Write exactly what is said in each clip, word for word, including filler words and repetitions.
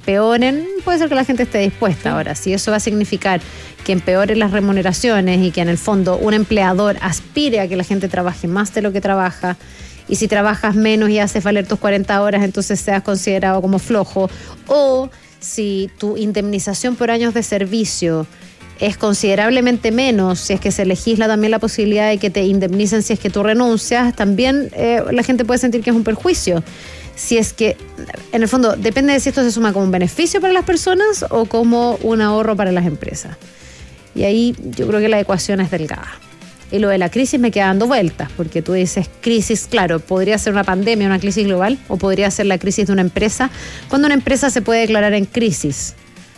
empeoren, puede ser que la gente esté dispuesta. Sí. Ahora, si eso va a significar que empeoren las remuneraciones y que en el fondo un empleador aspire a que la gente trabaje más de lo que trabaja, y si trabajas menos y haces valer tus cuarenta horas, entonces seas considerado como flojo, o si tu indemnización por años de servicio es considerablemente menos, si es que se legisla también la posibilidad de que te indemnicen si es que tú renuncias, también eh, la gente puede sentir que es un perjuicio. Si es que, en el fondo, depende de si esto se suma como un beneficio para las personas o como un ahorro para las empresas. Y ahí yo creo que la ecuación es delgada. Y lo de la crisis me queda dando vueltas, porque tú dices crisis, claro, podría ser una pandemia, una crisis global, o podría ser la crisis de una empresa. ¿Cuándo una empresa se puede declarar en crisis?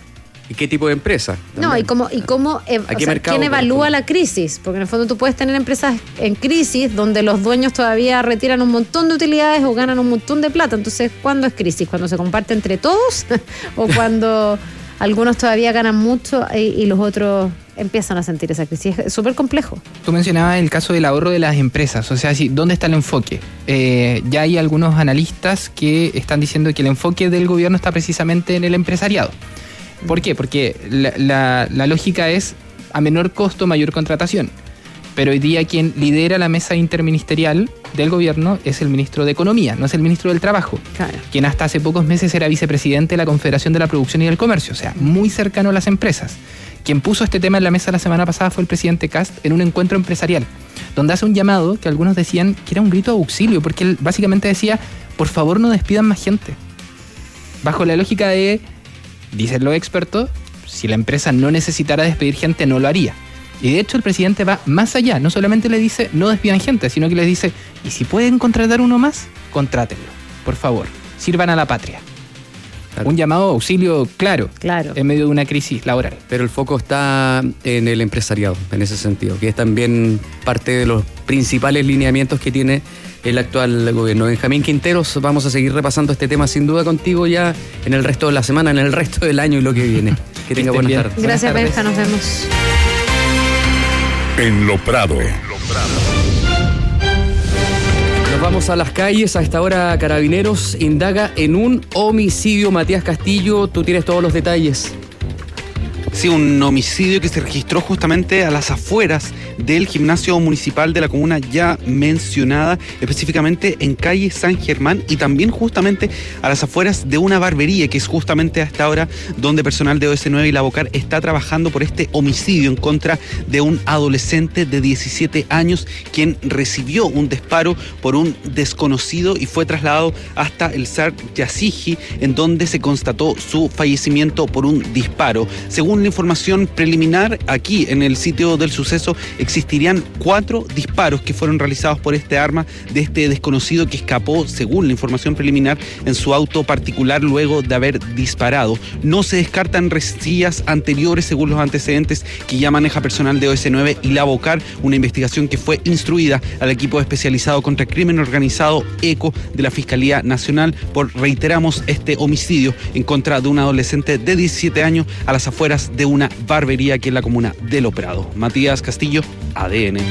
¿Y qué tipo de empresa? También. No, y cómo, y cómo eh, o sea, quién evalúa la crisis, porque en el fondo tú puedes tener empresas en crisis donde los dueños todavía retiran un montón de utilidades o ganan un montón de plata. Entonces, ¿cuándo es crisis? ¿Cuando se comparte entre todos? ¿O cuando algunos todavía ganan mucho y, y los otros empiezan a sentir esa crisis? Es súper complejo. Tú mencionabas el caso del ahorro de las empresas, o sea, ¿dónde está el enfoque? Eh, ya hay algunos analistas que están diciendo que el enfoque del gobierno está precisamente en el empresariado. ¿Por qué? Porque la, la, la lógica es a menor costo, mayor contratación. Pero hoy día quien lidera la mesa interministerial del gobierno es el ministro de Economía, no es el ministro del Trabajo, claro, quien hasta hace pocos meses era vicepresidente de la Confederación de la Producción y del Comercio, o sea, muy cercano a las empresas. Quien puso este tema en la mesa la semana pasada fue el presidente Kast en un encuentro empresarial, donde hace un llamado que algunos decían que era un grito de auxilio, porque él básicamente decía, por favor no despidan más gente. Bajo la lógica de, dicen los expertos, si la empresa no necesitara despedir gente, no lo haría. Y de hecho el presidente va más allá, no solamente le dice no despidan gente, sino que les dice, y si pueden contratar uno más, contrátenlo, por favor, sirvan a la patria. Claro. Un llamado a auxilio claro, claro en medio de una crisis laboral. Pero el foco está en el empresariado, en ese sentido, que es también parte de los principales lineamientos que tiene el actual gobierno. Benjamín Quinteros, vamos a seguir repasando este tema sin duda contigo ya en el resto de la semana, en el resto del año y lo que viene. Que tenga buenas tardes. Gracias, Benja, nos vemos. En Lo Prado. En Lo Prado. Nos vamos a las calles. A esta hora Carabineros indaga en un homicidio. Matías Castillo, tú tienes todos los detalles. Sí, un homicidio que se registró justamente a las afueras del gimnasio municipal de la comuna ya mencionada, específicamente en calle San Germán, y también justamente a las afueras de una barbería, que es justamente a esta hora donde personal de O S nueve y la Bocar está trabajando por este homicidio en contra de un adolescente de diecisiete años, quien recibió un disparo por un desconocido y fue trasladado hasta el S A R Yasigi, en donde se constató su fallecimiento por un disparo. Según la información preliminar, aquí en el sitio del suceso existirían cuatro disparos que fueron realizados por este arma de este desconocido, que escapó, según la información preliminar, en su auto particular luego de haber disparado. No se descartan rencillas anteriores, según los antecedentes que ya maneja personal de O S nueve y la Bocar, una investigación que fue instruida al equipo especializado contra el crimen organizado ECO de la Fiscalía Nacional por, reiteramos, este homicidio en contra de un adolescente de diecisiete años a las afueras de una barbería aquí en la comuna de Lo Prado. Matías Castillo, A D N.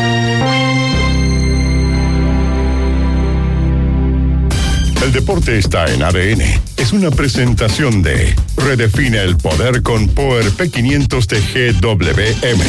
El deporte está en A D N. Es una presentación de Redefine el poder con Power P quinientos de G W M.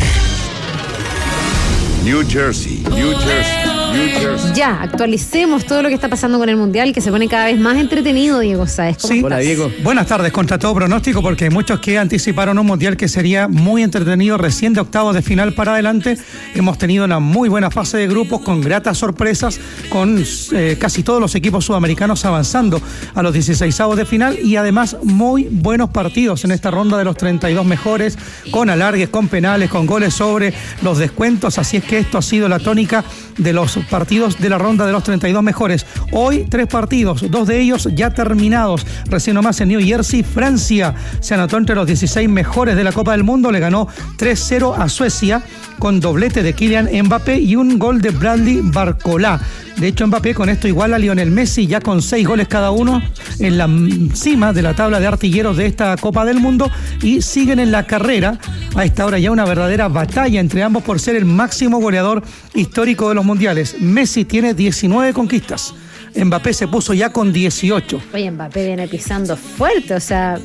New Jersey, New Jersey. Ya, actualicemos todo lo que está pasando con el Mundial, que se pone cada vez más entretenido, Diego Sáez. ¿Cómo sí. estás? Hola, Diego. Buenas tardes, contra todo pronóstico, porque hay muchos que anticiparon un Mundial que sería muy entretenido, recién de octavos de final para adelante. Hemos tenido una muy buena fase de grupos, con gratas sorpresas, con eh, casi todos los equipos sudamericanos avanzando a los dieciseisavos de final, y además muy buenos partidos en esta ronda de los treinta y dos mejores, con alargues, con penales, con goles sobre los descuentos. Así es que esto ha sido la tónica de los partidos de la ronda de los treinta y dos mejores. Hoy tres partidos, dos de ellos ya terminados. Recién nomás en New Jersey, Francia se anotó entre los dieciséis mejores de la Copa del Mundo, le ganó tres cero a Suecia con doblete de Kylian Mbappé y un gol de Bradley Barcola. De hecho, Mbappé con esto iguala a Lionel Messi, ya con seis goles cada uno, en la cima de la tabla de artilleros de esta Copa del Mundo, y siguen en la carrera. A esta hora ya una verdadera batalla entre ambos por ser el máximo goleador histórico de los mundiales. Messi tiene diecinueve conquistas, Mbappé se puso ya con dieciocho. Oye, Mbappé viene pisando fuerte, o sea,